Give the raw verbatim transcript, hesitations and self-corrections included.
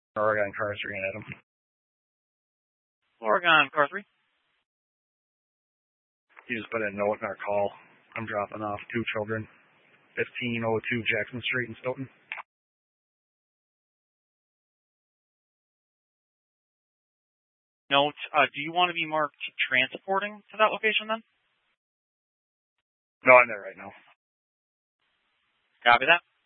Oregon car three and Adam. Oregon car three. You just put a note in our call. I'm dropping off two children. fifteen oh two Jackson Street in Stoughton. Note, uh, do you want to be marked transporting to that location then? No, I'm there right now. Copy that.